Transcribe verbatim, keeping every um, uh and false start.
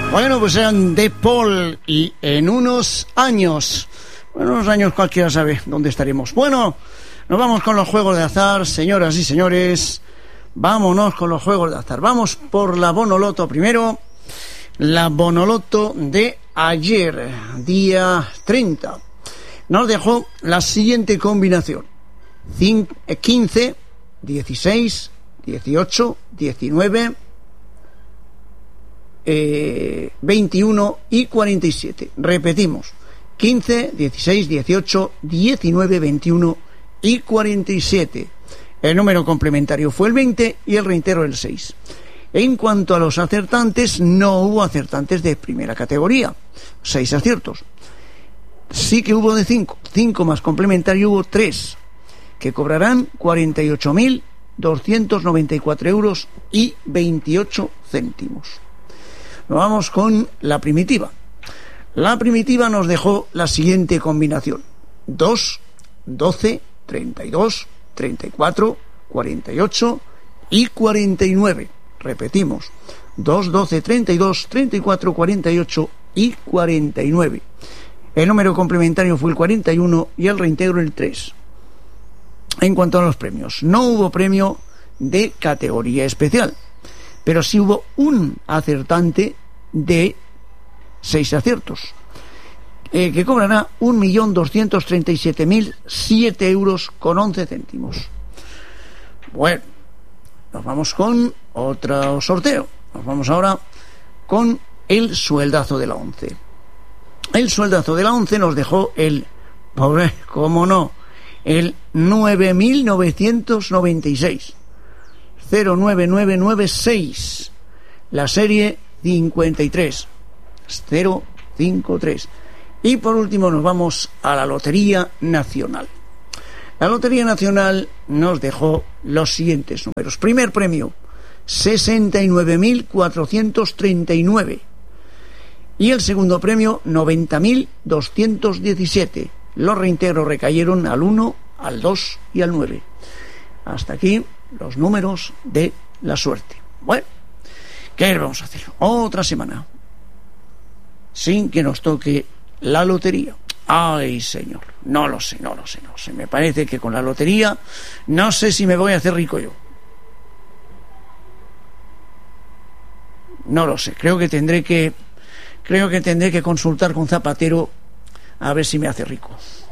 Bueno, pues eran The Paul y en unos años, bueno, unos años cualquiera sabe dónde estaremos. Bueno, nos vamos con los juegos de azar, señoras y señores. Vámonos con los juegos de azar. Vamos por la Bonoloto primero. La Bonoloto de ayer, día treinta. Nos dejó la siguiente combinación: quince, dieciséis, dieciocho, diecinueve, eh, veintiuno y cuarenta y siete. Repetimos: quince, dieciséis, dieciocho, diecinueve, veintiuno y cuarenta y siete. El número complementario fue el veinte y el reintero el seis. En cuanto a los acertantes, no hubo acertantes de primera categoría, seis aciertos. Sí que hubo de cinco, cinco más complementario hubo tres, que cobrarán cuarenta y ocho mil doscientos noventa y cuatro euros y veintiocho céntimos. Nos vamos con la primitiva. La primitiva nos dejó la siguiente combinación: dos, doce, treinta y dos, treinta y cuatro, cuarenta y ocho y cuarenta y nueve. Repetimos: dos, doce, treinta y dos, treinta y cuatro, cuarenta y ocho y cuarenta y nueve. El número complementario fue el cuarenta y uno y el reintegro el tres. En cuanto a los premios, no hubo premio de categoría especial, pero sí hubo un acertante de seis aciertos, eh, que cobrará un millón doscientos treinta y siete mil siete euros con once céntimos. Bueno, nos vamos con otro sorteo. Nos vamos ahora con el sueldazo de la once. El sueldazo de la once nos dejó el, pobre, cómo no, el nueve mil novecientos noventa y seis, cero nueve nueve nueve seis, la serie cincuenta y tres, cero cincuenta y tres. Y por último nos vamos a la Lotería Nacional. La Lotería Nacional nos dejó los siguientes números. Primer premio: sesenta y nueve mil cuatrocientos treinta y nueve. Y el segundo premio: noventa mil doscientos diecisiete. Los reintegros recayeron al uno, al dos y al nueve. Hasta aquí los números de la suerte. Bueno, ¿qué vamos a hacer? Otra semana sin que nos toque la lotería. Ay, señor, no lo sé, no lo sé, no sé. Me parece que con la lotería no sé si me voy a hacer rico yo. No lo sé, creo que tendré que creo que tendré que consultar con Zapatero a ver si me hace rico.